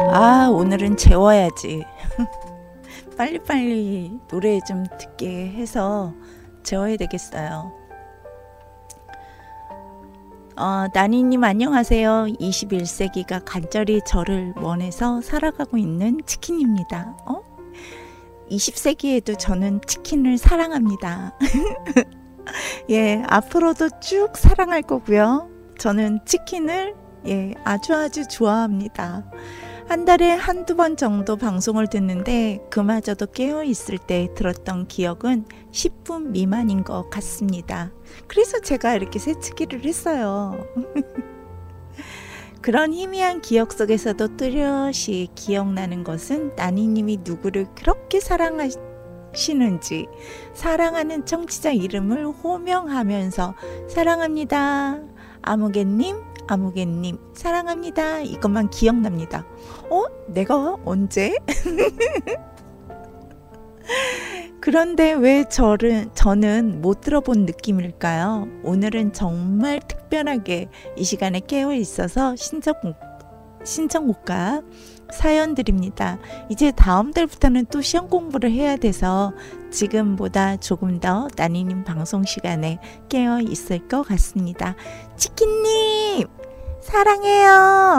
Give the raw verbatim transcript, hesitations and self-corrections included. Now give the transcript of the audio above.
아, 오늘은 재워야지. 빨리빨리 노래 좀 듣게 해서 재워야 되겠어요. 어, 나니님 안녕하세요. 이십일 세기가 간절히 저를 원해서 살아가고 있는 치킨입니다. 어? 이십 세기에도 저는 치킨을 사랑합니다. 예, 앞으로도 쭉 사랑할 거고요. 저는 치킨을 예, 아주 아주 좋아합니다. 한 달에 한두 번 정도 방송을 듣는데 그마저도 깨어 있을 때 들었던 기억은 십 분 미만인 것 같습니다. 그래서 제가 이렇게 새치기를 했어요. 그런 희미한 기억 속에서도 뚜렷이 기억나는 것은 나니님이 누구를 그렇게 사랑하시는지 사랑하는 청취자 이름을 호명하면서 사랑합니다. 아무개님 아무개님 사랑합니다. 이것만 기억납니다. 어? 내가 언제? 그런데 왜 저를, 저는 못 들어본 느낌일까요? 오늘은 정말 특별하게 이 시간에 깨어 있어서 신청곡, 신청곡과 사연 드립니다. 이제 다음 달부터는 또 시험 공부를 해야 돼서 지금보다 조금 더 나니님 방송 시간에 깨어 있을 것 같습니다. 치킨님 사랑해요.